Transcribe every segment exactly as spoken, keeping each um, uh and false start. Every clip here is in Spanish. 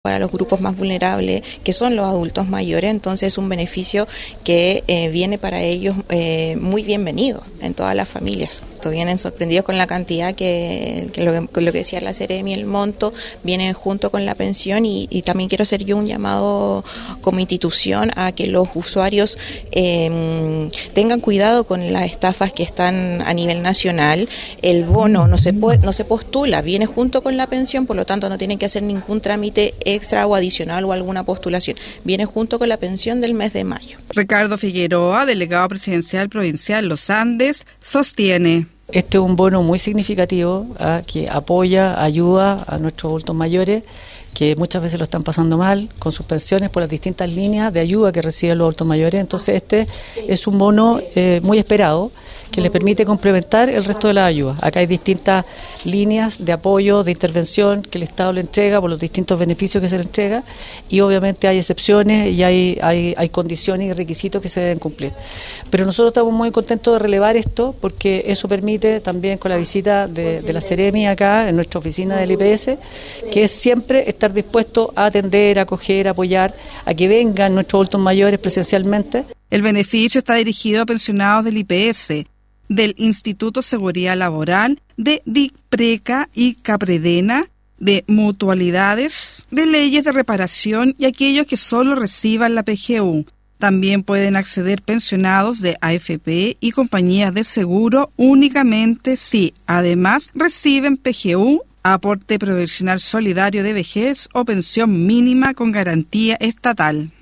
para los grupos más vulnerables, que son los adultos mayores, entonces es un beneficio que eh, viene para ellos eh, muy bienvenido en todas las familias. Vienen sorprendidos con la cantidad que, que lo, que lo que decía la Seremi, el monto, viene junto con la pensión y, y también quiero hacer yo un llamado como institución a que los usuarios eh, tengan cuidado con las estafas que están a nivel nacional. El bono no se, puede, no se postula, viene junto con la pensión, por lo tanto no tienen que hacer ningún trámite extra o adicional o alguna postulación, viene junto con la pensión del mes de mayo. Ricardo Figueroa, delegado presidencial provincial Los Andes, sostiene: este es un bono muy significativo ¿eh? que apoya, ayuda a nuestros adultos mayores que muchas veces lo están pasando mal con sus pensiones por las distintas líneas de ayuda que reciben los adultos mayores. Entonces este es un bono eh, muy esperado que les permite complementar el resto de las ayudas. Acá hay distintas líneas de apoyo, de intervención que el Estado le entrega por los distintos beneficios que se le entrega y obviamente hay excepciones y hay, hay, hay condiciones y requisitos que se deben cumplir. Pero nosotros estamos muy contentos de relevar esto porque eso permite también con la visita de, de la Seremi acá en nuestra oficina del I P S, que es siempre estar dispuesto a atender, a acoger, a apoyar, a que vengan nuestros adultos mayores presencialmente. El beneficio está dirigido a pensionados del I P S, del Instituto Seguridad Laboral, de DICPRECA y CAPREDENA, de mutualidades, de leyes de reparación y aquellos que solo reciban la P G U. También pueden acceder pensionados de A F P y compañías de seguro únicamente si además reciben P G U, aporte provisional solidario de vejez o pensión mínima con garantía estatal.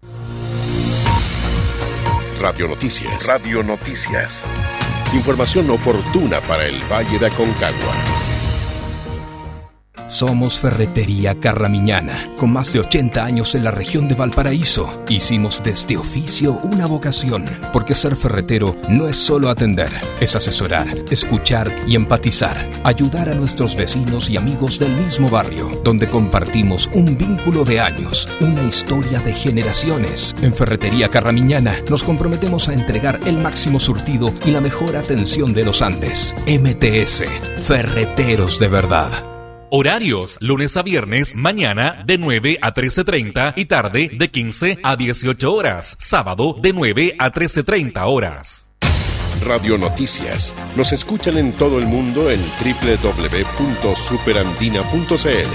Radio Noticias. Radio Noticias. Información oportuna para el Valle de Aconcagua. Somos Ferretería Carramiñana, con más de ochenta años en la región de Valparaíso. Hicimos de este oficio una vocación, porque ser ferretero no es solo atender, es asesorar, escuchar y empatizar, ayudar a nuestros vecinos y amigos del mismo barrio, donde compartimos un vínculo de años, una historia de generaciones. En Ferretería Carramiñana nos comprometemos a entregar el máximo surtido y la mejor atención de los Andes. M T S, Ferreteros de verdad. Horarios, lunes a viernes, mañana de nueve a trece treinta y tarde de quince a dieciocho horas. Sábado de nueve a trece treinta horas. Radio Noticias. Nos escuchan en todo el mundo en doble u doble u doble u punto superandina punto c l.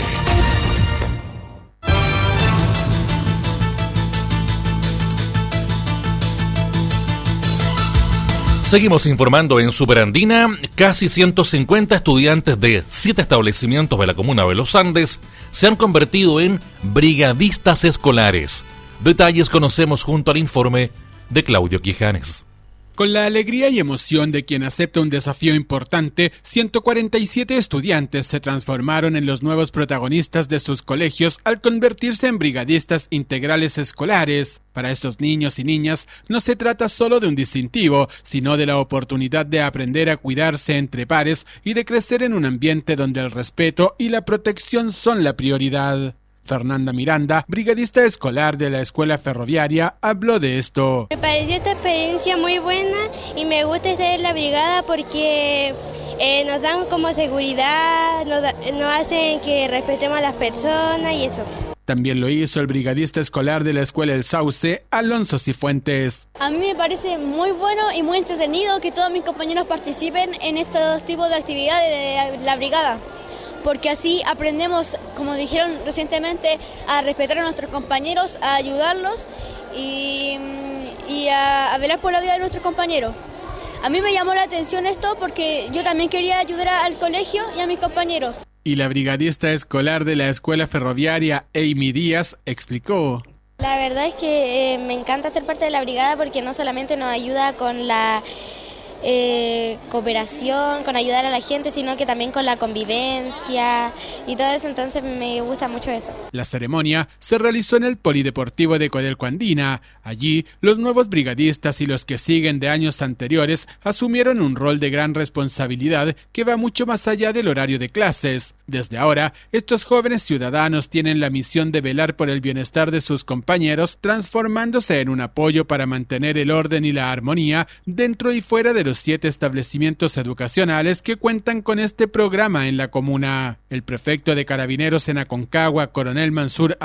Seguimos informando en Superandina. Casi ciento cincuenta estudiantes de siete establecimientos de la comuna de Los Andes se han convertido en brigadistas escolares. Detalles conocemos junto al informe de Claudio Quijanes. Con la alegría y emoción de quien acepta un desafío importante, ciento cuarenta y siete estudiantes se transformaron en los nuevos protagonistas de sus colegios al convertirse en brigadistas integrales escolares. Para estos niños y niñas no se trata solo de un distintivo, sino de la oportunidad de aprender a cuidarse entre pares y de crecer en un ambiente donde el respeto y la protección son la prioridad. Fernanda Miranda, brigadista escolar de la escuela ferroviaria, habló de esto. Me pareció esta experiencia muy buena y me gusta estar en la brigada porque eh, nos dan como seguridad, nos, da, nos hacen que respetemos a las personas y eso. También lo hizo el brigadista escolar de la escuela El Sauce, Alonso Cifuentes. A mí me parece muy bueno y muy entretenido que todos mis compañeros participen en estos tipos de actividades de la brigada, porque así aprendemos, como dijeron recientemente, a respetar a nuestros compañeros, a ayudarlos y, y a, a velar por la vida de nuestros compañeros. A mí me llamó la atención esto porque yo también quería ayudar al colegio y a mis compañeros. Y la brigadista escolar de la escuela ferroviaria, Amy Díaz, explicó. La verdad es que eh, me encanta ser parte de la brigada porque no solamente nos ayuda con la Eh, cooperación, con ayudar a la gente, sino que también con la convivencia y todo eso, entonces me gusta mucho eso. La ceremonia se realizó en el Polideportivo de Codelco Andina. Allí, los nuevos brigadistas y los que siguen de años anteriores asumieron un rol de gran responsabilidad que va mucho más allá del horario de clases. Desde ahora, estos jóvenes ciudadanos tienen la misión de velar por el bienestar de sus compañeros, transformándose en un apoyo para mantener el orden y la armonía dentro y fuera de los siete establecimientos educacionales que cuentan con este programa en la comuna. El prefecto de Carabineros en Aconcagua, Coronel Mansur